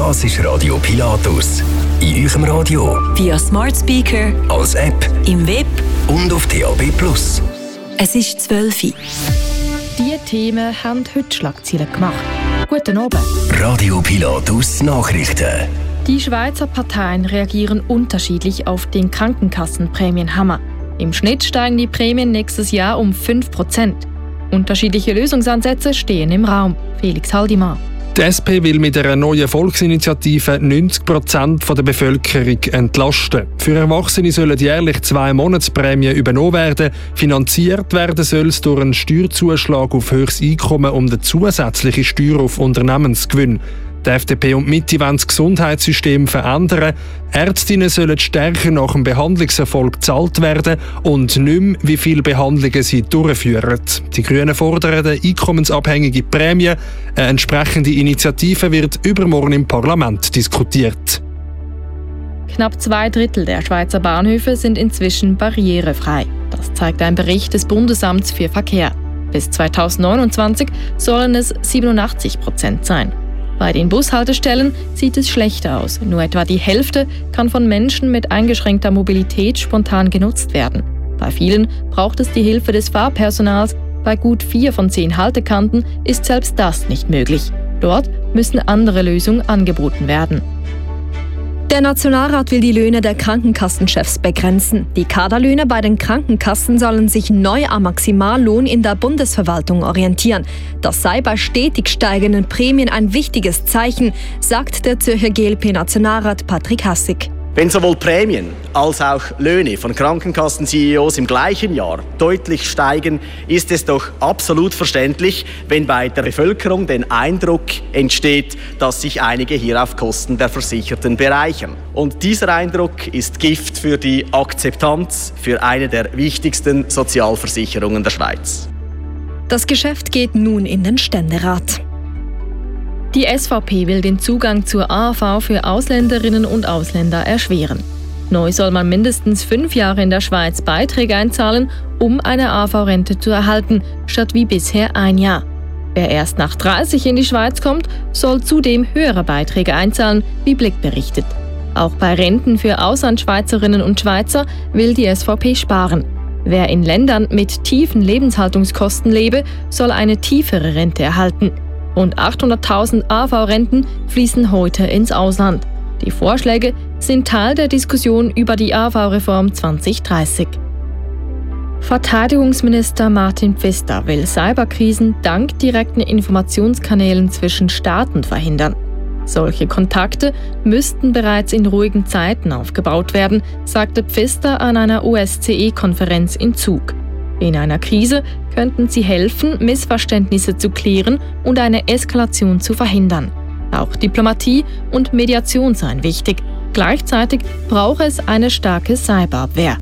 Das ist Radio Pilatus. In eurem Radio, via Smart Speaker, als App, im Web und auf DAB+. Es ist 12 Uhr. Diese Themen haben heute Schlagzeilen gemacht. Guten Abend. Radio Pilatus Nachrichten. Die Schweizer Parteien reagieren unterschiedlich auf den Krankenkassenprämienhammer. Im Schnitt steigen die Prämien nächstes Jahr um 5%. Unterschiedliche Lösungsansätze stehen im Raum. Felix Haldimann. Die SP will mit einer neuen Volksinitiative 90% der Bevölkerung entlasten. Für Erwachsene sollen jährlich 2 Monatsprämien übernommen werden. Finanziert werden soll es durch einen Steuerzuschlag auf höchstes Einkommen und eine zusätzliche Steuer auf Unternehmensgewinn. Die FDP und Mitte wollen das Gesundheitssystem verändern. Ärztinnen sollen stärker nach dem Behandlungserfolg gezahlt werden und nicht mehr, wie viele Behandlungen sie durchführen. Die Grünen fordern eine einkommensabhängige Prämie. Eine entsprechende Initiative wird übermorgen im Parlament diskutiert. Knapp 2/3 der Schweizer Bahnhöfe sind inzwischen barrierefrei. Das zeigt ein Bericht des Bundesamts für Verkehr. Bis 2029 sollen es 87% sein. Bei den Bushaltestellen sieht es schlechter aus. Nur etwa die Hälfte kann von Menschen mit eingeschränkter Mobilität spontan genutzt werden. Bei vielen braucht es die Hilfe des Fahrpersonals. Bei gut 4 von 10 Haltekanten ist selbst das nicht möglich. Dort müssen andere Lösungen angeboten werden. Der Nationalrat will die Löhne der Krankenkassenchefs begrenzen. Die Kaderlöhne bei den Krankenkassen sollen sich neu am Maximallohn in der Bundesverwaltung orientieren. Das sei bei stetig steigenden Prämien ein wichtiges Zeichen, sagt der Zürcher GLP-Nationalrat Patrick Hassig. Wenn sowohl Prämien als auch Löhne von Krankenkassen-CEOs im gleichen Jahr deutlich steigen, ist es doch absolut verständlich, wenn bei der Bevölkerung der Eindruck entsteht, dass sich einige hier auf Kosten der Versicherten bereichern. Und dieser Eindruck ist Gift für die Akzeptanz für eine der wichtigsten Sozialversicherungen der Schweiz. Das Geschäft geht nun in den Ständerat. Die SVP will den Zugang zur AHV für Ausländerinnen und Ausländer erschweren. Neu soll man mindestens 5 Jahre in der Schweiz Beiträge einzahlen, um eine AHV-Rente zu erhalten, statt wie bisher 1 Jahr. Wer erst nach 30 in die Schweiz kommt, soll zudem höhere Beiträge einzahlen, wie Blick berichtet. Auch bei Renten für Auslandschweizerinnen und Schweizer will die SVP sparen. Wer in Ländern mit tiefen Lebenshaltungskosten lebe, soll eine tiefere Rente erhalten. Rund 800.000 AHV-Renten fließen heute ins Ausland. Die Vorschläge sind Teil der Diskussion über die AHV-Reform 2030. Verteidigungsminister Martin Pfister will Cyberkrisen dank direkten Informationskanälen zwischen Staaten verhindern. Solche Kontakte müssten bereits in ruhigen Zeiten aufgebaut werden, sagte Pfister an einer OSCE-Konferenz in Zug. In einer Krise könnten sie helfen, Missverständnisse zu klären und eine Eskalation zu verhindern. Auch Diplomatie und Mediation seien wichtig. Gleichzeitig brauche es eine starke Cyberabwehr.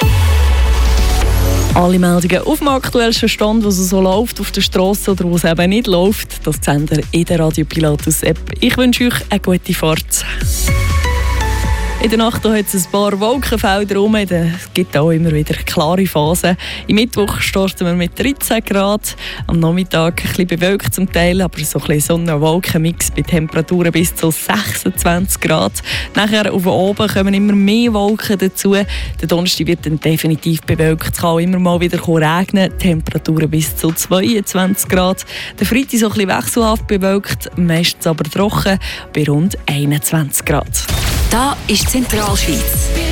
Alle Meldungen auf dem aktuellsten Stand, was so läuft auf der Straße oder was eben nicht läuft, das seht ihr in der Radio Pilatus App. Ich wünsche euch eine gute Fahrt. In der Nacht hat es ein paar Wolkenfelder rum. Es gibt auch immer wieder klare Phasen. Im Mittwoch starten wir mit 13 Grad. Am Nachmittag ein bisschen bewölkt zum Teil, aber so ein bisschen Sonne- und Wolkenmix bei Temperaturen bis zu 26 Grad. Nachher auf oben kommen immer mehr Wolken dazu. Der Donnerstag wird dann definitiv bewölkt. Es kann auch immer mal wieder regnen. Temperaturen bis zu 22 Grad. Der Freitag so ein bisschen wechselhaft bewölkt, meistens aber trocken bei rund 21 Grad. Da ist Zentralschweiz.